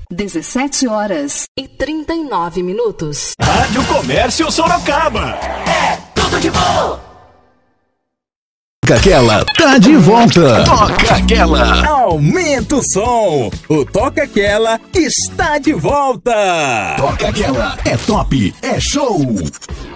17h39. Rádio Comércio Sorocaba. É tudo de bom. Toca Aquela tá de volta. Toca Aquela. Aumenta o som. O Toca Aquela está de volta. Toca Aquela é top, é show.